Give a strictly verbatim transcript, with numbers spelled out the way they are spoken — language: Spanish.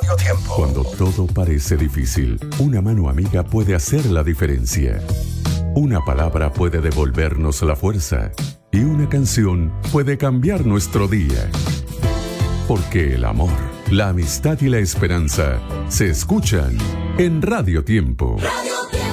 Radio Tiempo. Cuando todo parece difícil, una mano amiga puede hacer la diferencia. Una palabra puede devolvernos la fuerza y una canción puede cambiar nuestro día. Porque el amor, la amistad y la esperanza se escuchan en Radio Tiempo. Radio Tiempo.